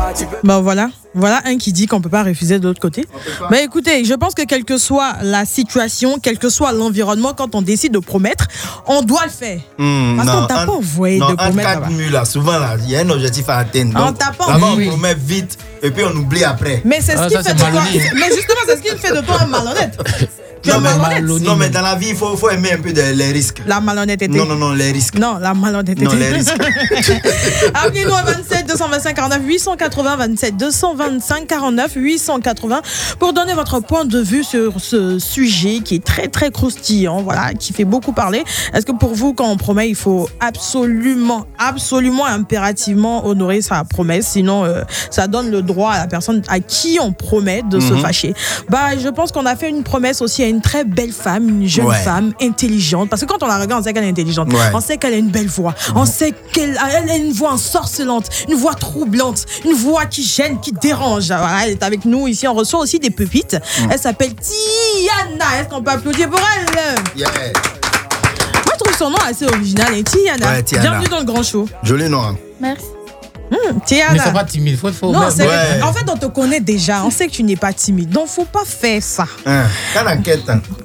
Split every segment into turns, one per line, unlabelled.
Bon, voilà un qui dit qu'on ne peut pas refuser de l'autre côté. Mais écoutez, je pense que quelle que soit la situation, quel que soit l'environnement, quand on décide de promettre, on doit le faire. Parce qu'on t'a pas envoyé de promettre.
En 4 murs, là, souvent, il y a un objectif à atteindre. Donc, d'abord, on promet vite et puis on oublie après.
Mais c'est ce qui fait de toi. Mais justement, c'est ce qui fait de toi un malhonnête.
Non, mais dans la vie, il faut aimer un peu les risques.
La malhonnêteté.
Non, les risques.
Non, la malhonnêteté.
Non, les risques.
Appelez-nous à 27 225 49 880, 27 225 49 880 pour donner votre point de vue sur ce sujet qui est très très croustillant, voilà, qui fait beaucoup parler. Est-ce que pour vous, quand on promet, il faut absolument, impérativement honorer sa promesse, sinon ça donne le droit à la personne à qui on promet de se fâcher. Je pense qu'on a fait une promesse aussi à une très belle femme, une jeune femme intelligente, parce que quand on la regarde, on sait qu'elle est intelligente, on sait qu'elle a une belle voix, on sait qu'elle a une voix ensorcelante, une voix troublante, une voix qui gêne, qui dérange. Voilà, elle est avec nous ici, on reçoit aussi des pépites. Elle s'appelle Tiana. Est-ce qu'on peut applaudir pour elle? Moi je trouve son nom assez original, hein? Tiana. Bienvenue dans le grand show.
Joli nom.
Merci.
Tiana.
Mais c'est pas timide, faut
non, en fait, on te connaît déjà. On sait que tu n'es pas timide. Donc, faut pas faire ça.
Quand enquête.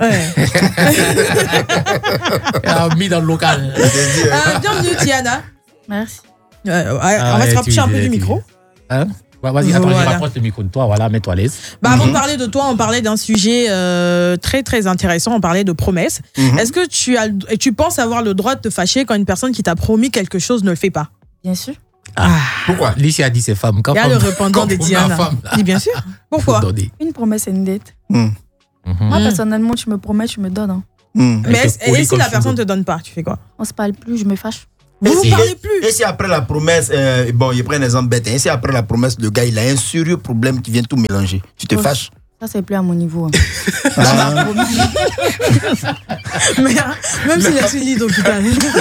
Mis dans le local.
Bienvenue, Tiana.
Merci.
On va se rapprocher un peu du micro.
Vas-y, attends, je rapproche le micro de toi. Voilà, mets-toi à l'aise.
Avant de parler de toi, on parlait d'un sujet très, très intéressant. On parlait de promesses. Est-ce que tu penses avoir le droit de te fâcher quand une personne qui t'a promis quelque chose ne le fait pas?
Bien sûr.
Pourquoi? Lici a dit c'est femme.
Il y a le répondant de Diana. Il dit bien sûr. Pourquoi?
Une promesse, c'est une dette. Moi, personnellement, tu me promets, tu me donnes.
Mais et si la personne ne te donne pas, tu fais quoi?
On se parle plus, je me fâche.
Vous ne parlez plus.
Et si après la promesse, il prend un exemple bête, et si après la promesse, le gars, il a un sérieux problème qui vient tout mélanger, tu te fâches?
Ça, c'est plus à mon niveau.
Mais même s'il a suivi d'hôpital.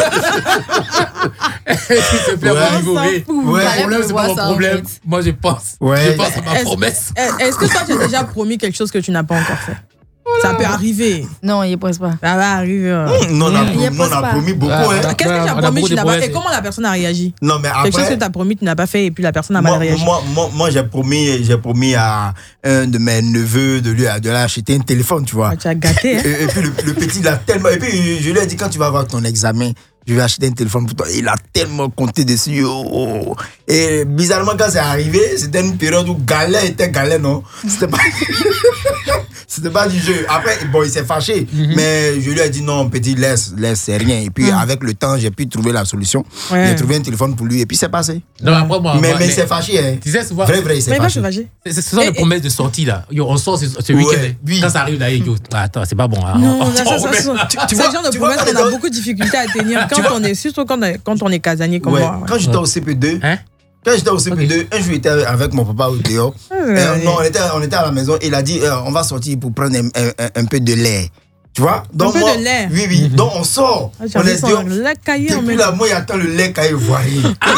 C'est plus à mon niveau. Le problème, c'est pas mon problème. Moi, je pense à ma promesse.
Est-ce que toi, tu as déjà promis quelque chose que tu n'as pas encore fait? Ça peut arriver.
Non, il ne pense pas.
Ça va arriver.
Non, on a promis beaucoup.
Qu'est-ce que tu as promis, tu n'as pas fait? Et comment la personne a réagi?
Non, mais après,
quelque chose que tu as promis, tu n'as pas fait et puis la personne a mal réagi.
Moi, j'ai promis à un de mes neveux de lui acheter un téléphone, tu vois.
Tu as gâté.
Et puis le petit, il a tellement. Et puis je lui ai dit, quand tu vas avoir ton examen, je vais acheter un téléphone pour toi. Il a tellement compté dessus. Et bizarrement, quand c'est arrivé, c'était une période où Galet était Galet, non? C'était pas du jeu. Après, il s'est fâché. Mais je lui ai dit, non, petit, laisse, c'est rien. Et puis, avec le temps, j'ai pu trouver la solution. J'ai trouvé un téléphone pour lui. Et puis, c'est passé.
Non, après, moi,
mais il s'est fâché. Hein.
Tu sais, souvent.
Vrai, il s'est fâché.
Ce sont les promesses de sortie, là. On sort ce week-end. Quand ça arrive, là, attends, c'est pas bon.
Non, ce genre de promesses, on a beaucoup de difficultés à tenir. Surtout quand on est casanier comme moi.
Quand j'étais au CP2, un jour j'étais avec mon papa au dehors. On était à la maison. Il a dit on va sortir pour prendre un peu de lait. Tu vois? Donc,
un peu de lait.
Oui. Donc on sort. On est dehors. Depuis là, moi, il attend le lait caillé voyé.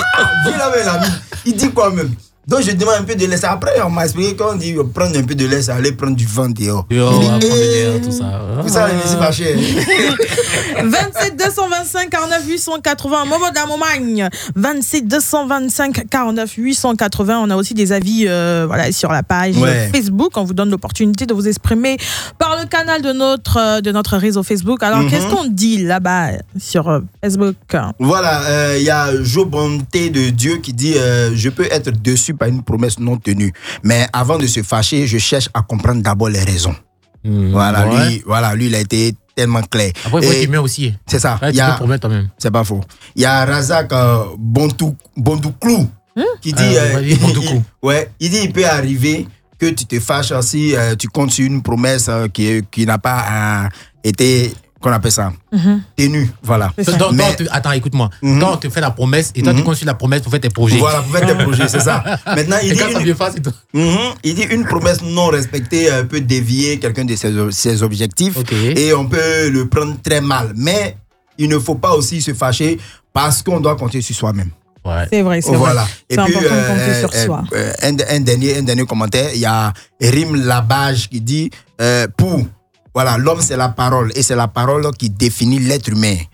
Il dit quoi même? Donc je demande un peu de lait. Après, on m'a expliqué qu'on dit prendre un peu de lait, ça allait prendre du vent dehors.
Tout ça.
Tout ça, c'est pas cher.
27 225 49 880. Momo d'Amomagne. 27 225 49 880. On a aussi des avis sur la page Facebook. On vous donne l'opportunité de vous exprimer par le canal de notre réseau Facebook. Alors, qu'est-ce qu'on dit là-bas sur Facebook?
Voilà, il y a Jo Bonté de Dieu qui dit je peux être déçu par une promesse non tenue. Mais avant de se fâcher, je cherche à comprendre d'abord les raisons. Lui, il a été tellement clair.
Après, il faut aimer aussi.
C'est ça.
Tu peux promettre toi-même.
C'est pas faux. Il y a Razak Bondouklou qui dit il dit il peut arriver que tu te fâches si tu comptes sur une promesse qui n'a pas été qu'on appelle ça tenue, voilà.
Attends, écoute-moi. Quand on te fait la promesse et toi tu construis la promesse pour faire tes projets.
Voilà, pour faire tes projets, c'est ça. Maintenant, il dit une promesse non respectée peut dévier quelqu'un de ses objectifs et on peut le prendre très mal. Mais il ne faut pas aussi se fâcher parce qu'on doit compter sur soi-même.
Ouais. C'est vrai, c'est
voilà.
vrai. C'est important de compter sur soi.
Un dernier commentaire, il y a Rim Labage qui dit l'homme c'est la parole et c'est la parole qui définit l'être humain.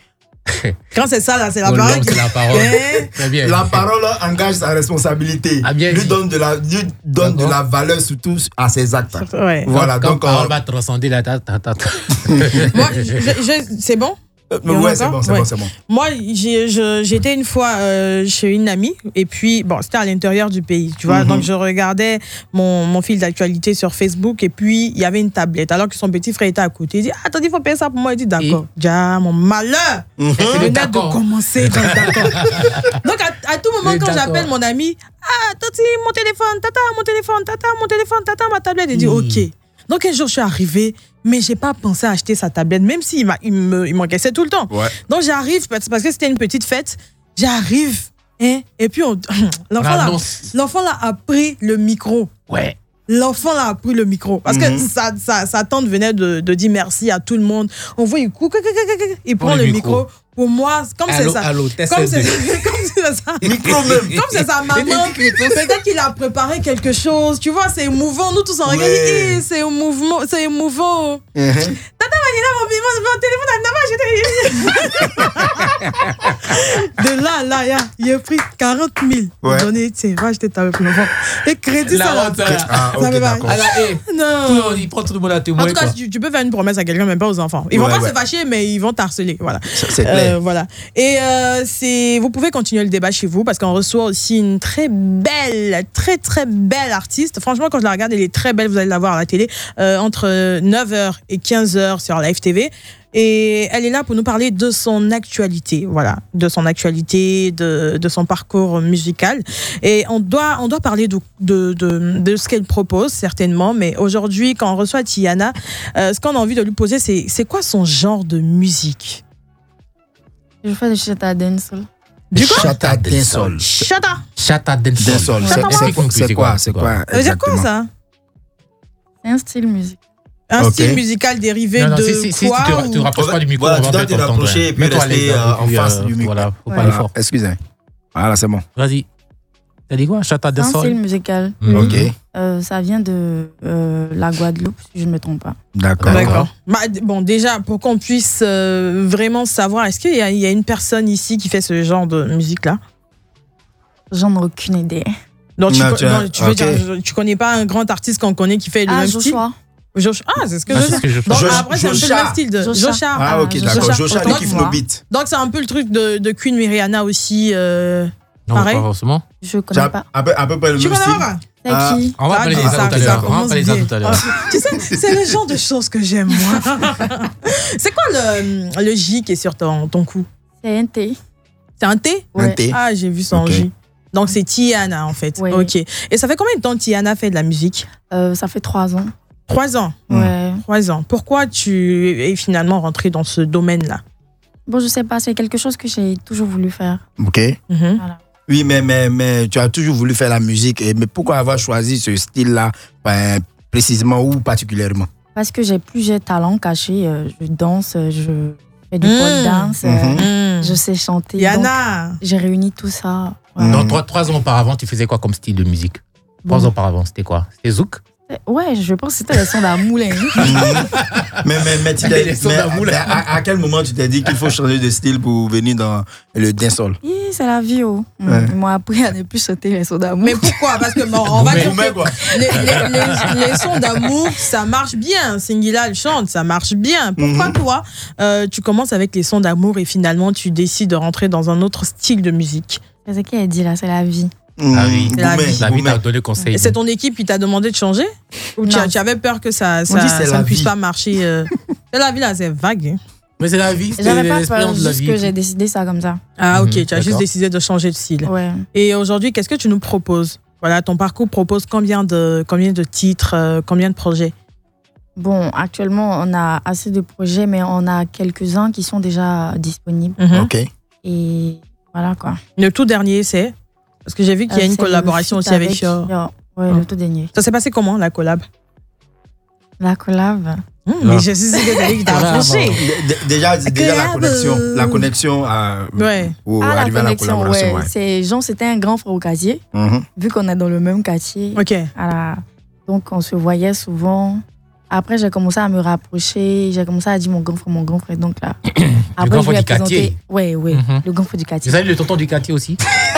Quand c'est ça, là, c'est la parole.
C'est la parole. Très bien.
La parole engage sa responsabilité. Lui donne de la valeur surtout à ses actes.
Ouais.
Voilà.
Donc, on va transcender la tête.
Moi, c'est bon?
Ouais, c'est bon.
Moi, j'étais une fois chez une amie, et puis, bon, c'était à l'intérieur du pays, tu vois. Donc, je regardais mon fil d'actualité sur Facebook, et puis, il y avait une tablette, alors que son petit frère était à côté. Il dit, attendez, il faut payer ça pour moi. Il dit, d'accord. Déjà, mon malheur! C'est le net de commencer. D'accord. Donc, à tout moment, quand j'appelle mon ami, tati, mon téléphone, tata, ma tablette, il dit, OK. Donc, un jour, je suis arrivée, mais je n'ai pas pensé à acheter sa tablette, même s'il m'encaissait tout le temps. Ouais. Donc, j'arrive, parce que c'était une petite fête, j'arrive, et puis l'enfant là a pris le micro.
Ouais.
L'enfant là a pris le micro. Parce que sa tante venait de dire merci à tout le monde. On voit, il prend le micro. Pour moi, comme c'est ça. Comme c'est ça.
Micro même.
Comme c'est sa maman, peut-être qu'il a préparé quelque chose. Tu vois, c'est émouvant. Nous tous on regarde, c'est émouvant. C'est émouvant. Tata m'a dit là, mon téléphone, de là, il a pris 40 000. Donné, tiens, va acheter ta l'enfant. Et crédit ça là.
Ok, d'accord.
Non.
Il prend tout le monde à témoin.
En tout cas, tu peux faire une promesse à quelqu'un, même pas aux enfants. Ils vont pas se fâcher, mais ils vont t'harceler. Voilà.
C'est clair.
Voilà. Et vous pouvez continuer le débat chez vous parce qu'on reçoit aussi une très belle artiste. Franchement, quand je la regarde, elle est très belle. Vous allez la voir à la télé entre 9h et 15h sur Live TV. Et elle est là pour nous parler de son actualité, voilà, de son actualité, de son parcours musical. Et on doit parler de ce qu'elle propose, certainement. Mais aujourd'hui, quand on reçoit Tiana, ce qu'on a envie de lui poser, c'est quoi son genre de musique?
Je fais du chata dancehall.
Du quoi?
Chata dancehall.
Chata
dancehall. C'est quoi?
Ça veut dire quoi, ça?
C'est un style musique.
Un style musical dérivé de quoi?
Si tu ne rapproches pas du micro,
tu dois te rapprocher et puis rester en face du micro.
Voilà, faut pas aller fort.
Excusez. Voilà, c'est bon.
Vas-y. T'as dit quoi? Chata dancehall.
C'est un style musical.
Ok.
Ça vient de la Guadeloupe, si je ne me trompe pas.
D'accord.
Bon, déjà, pour qu'on puisse vraiment savoir, est-ce qu'il y a une personne ici qui fait ce genre de musique-là?
J'en ai aucune idée.
Donc, tu connais pas un grand artiste qu'on connaît qui fait le même style? C'est ce que je
fais.
Donc, après, c'est un peu le même style de Joshua.
Ah, ok, d'accord. Joshua, il kiffe le beat.
Donc, c'est un peu le truc de Queen Rihanna aussi.
Non,
pareil.
pas forcément.
Je connais pas.
À peu près le même style.
C'est qui?
On va parler des ça tout à l'heure. On va parler ça tout à l'heure.
Tu sais, c'est le genre de choses que j'aime, moi. C'est quoi le J qui est sur ton cou?
C'est un T.
C'est un T?
Un T.
Ah, j'ai vu son J. Donc, c'est Tiana, en fait.
Ouais.
Ok. Et ça fait combien de temps Tiana fait de la musique?
Ça fait 3 ans.
3 ans?
Ouais.
3 ans. Pourquoi tu es finalement rentrée dans ce domaine-là?
Bon, je sais pas, c'est quelque chose que j'ai toujours voulu faire.
Ok.
Voilà.
Oui, mais tu as toujours voulu faire la musique. Mais pourquoi avoir choisi ce style-là précisément ou particulièrement?
Parce que j'ai plusieurs talents cachés. Je danse, je fais du pole dance, je sais chanter.
Yana!
J'ai réuni tout ça.
Ouais. Donc, 3 ans auparavant, tu faisais quoi comme style de musique? 3 ans auparavant, c'était quoi? C'était zouk?
Ouais, je pense que c'était les sons d'Amoulin.
mais à quel moment tu t'es dit qu'il faut changer de style pour venir dans le dancehall?
C'est la vie. Ils m'ont appris à ne plus chanter les sons d'amour.
Mais pourquoi? Parce que on va dire que les sons d'amour, ça marche bien. Singila le chante, ça marche bien. Pourquoi toi, tu commences avec les sons d'amour et finalement tu décides de rentrer dans un autre style de musique?
C'est ce qu'elle a dit là, c'est la vie.
La vie t'a donné conseil.
C'est ton équipe qui t'a demandé de changer? Ou tu avais peur que ça ne puisse pas marcher? C'est la vie là, c'est vague.
Mais c'est la vie, c'est
l'expérience de la vie. Juste que j'ai décidé ça comme ça.
Ah ok, tu as juste décidé de changer de style.
Ouais.
Et aujourd'hui, qu'est-ce que tu nous proposes? Voilà, ton parcours propose combien de titres, combien de projets?
Bon, actuellement, on a assez de projets, mais on a quelques-uns qui sont déjà disponibles.
Ok.
Et voilà quoi.
Le tout dernier, c'est? Parce que j'ai vu qu'il y a une collaboration aussi avec Fior.
Oui, le tout dernier.
Ça s'est passé comment, la collab?
La collab?
Mais je suis sûre que tu t'as approché.
Déjà la connexion pour arriver à la collaboration.
C'était un grand frère au quartier, vu qu'on est dans le même quartier.
Ok.
Donc, on se voyait souvent Après, j'ai commencé à me rapprocher. J'ai commencé à dire mon grand frère. Donc là,
après, le grand frère du quartier.
Oui, le grand frère du quartier.
Vous avez le tonton du quartier aussi?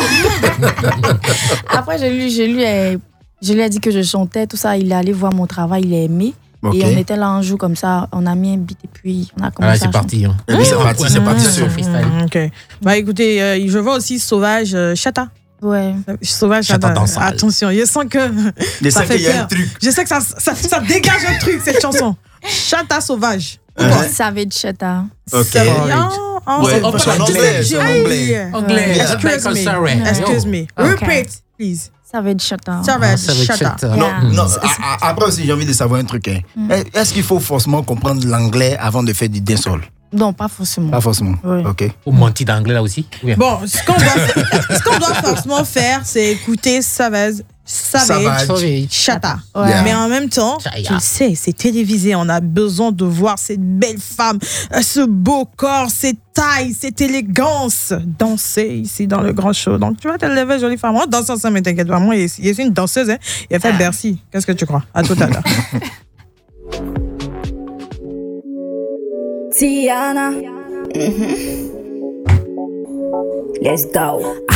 Après, je lui ai dit que je chantais, tout ça. Il est allé voir mon travail, il a aimé. Okay. Et on était là un jour comme ça, on a mis un beat et puis on a commencé
c'est parti. Hein.
C'est parti sur
freestyle. Ok. Bah écoutez, je vois aussi Sauvage Chata.
Ouais.
Sauvage Chata. Attention, je sens que
ça fait peur. Y a un truc.
Je sais que ça dégage un truc cette chanson. Chata Sauvage.
Savage Chata.
Ok.
Anglais. Excuse me. Repeat, please.
Savage Chata.
Savage Chata.
Non. Après aussi, j'ai envie de savoir un truc. Est-ce qu'il faut forcément comprendre l'anglais avant de faire du dancehall?
Non, pas forcément.
Pas forcément.
Oui.
Ok.
Ou mentir d'anglais là aussi.
Bon, ce qu'on doit forcément faire, c'est écouter Savage Chata. Ouais. Yeah. Mais en même temps, tu le sais, c'est télévisé. On a besoin de voir cette belle femme, ce beau corps, cette taille, cette élégance danser ici dans le grand show. Donc, tu vas te lever, jolie femme. Moi, danser ça, mais t'inquiète pas. Moi, il est une danseuse. Hein. Il a fait Bercy. Qu'est-ce que tu crois? À tout à l'heure.
Tiana. Let's go.